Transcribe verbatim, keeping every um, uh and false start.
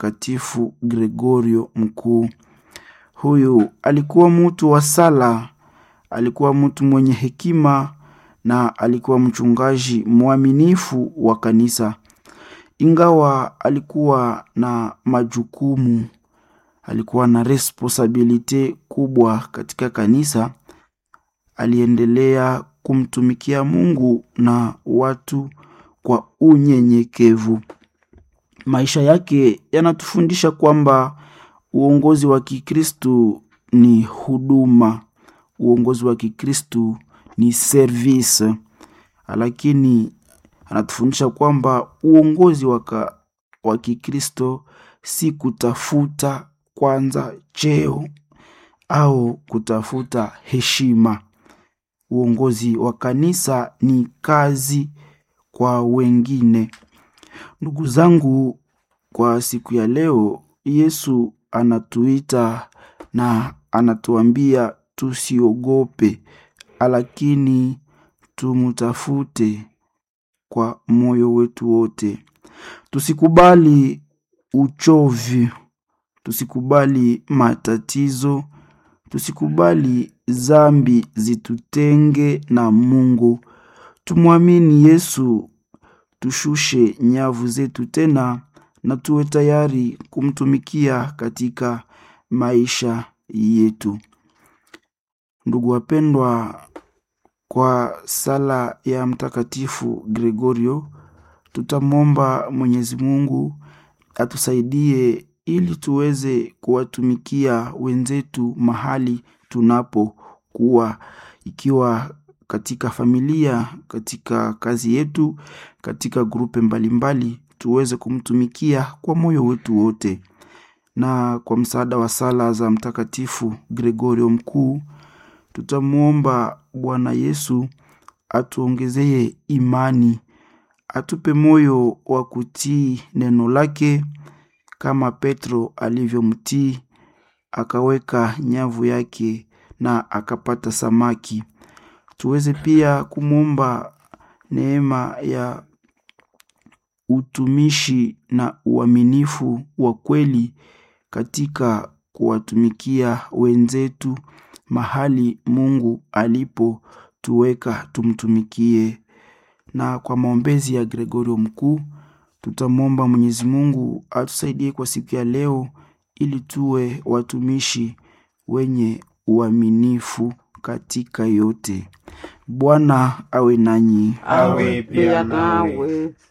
Mtakatifu Gregorio Mkuu. Huyu alikuwa mtu wa sala, alikuwa mtu mwenye hekima na alikuwa mchungaji mwaminifu wa kanisa. Ingawa alikuwa na majukumu, alikuwa na responsibility kubwa katika kanisa, aliendelea kumtumikia Mungu na watu kwa unyenyekevu. Maisha yake yanatufundisha kwamba uongozi wa Kikristo ni huduma, uongozi wa Kikristo ni service. Lakini anatufundisha kwamba uongozi waka wa Kikristo si kutafuta kwanza cheo au kutafuta heshima. Uongozi wa kanisa ni kazi kwa wengine. Ndugu zangu, kwa siku ya leo Yesu anatuita na anatuambia tusiogope, lakini tumutafute kwa moyo wetu wote. Tusikubali uchovu, tusikubali matatizo, tusikubali dhambi zitutenge na Mungu. Tumwamini Yesu, tushushe nyavu zetu tena na tuwe tayari kumtumikia katika maisha yetu. Ndugu wapendwa, kwa sala ya Mtakatifu Gregorio tutamwomba Mwenyezi Mungu atusaidie ili tuweze kuwatumikia wenzetu mahali tunapokuwa, ikiwa katika familia, katika kazi yetu, katika grupe mbalimbali, tuweze kumtumikia kwa moyo wetu wote. Na kwa msaada wa sala za Mtakatifu Gregorio Mkuu, tutamuomba Bwana Yesu atuongezee imani, atupe moyo wa kutii neno lake kama Petro alivyomtii, akaweka nyavu yake na akapata samaki. Tuweze pia kumuomba neema ya utumishi na uaminifu wa kweli katika kuwatumikia wenzetu mahali Mungu alipo tuweka tumtumikie. Na kwa maombezi ya Gregorio Mkuu tutamwomba Mwenyezi Mungu atusaidie kwa siku ya leo ili tuwe watumishi wenye uaminifu katika yote. Bwana awe nanyi. Awe pia nawe.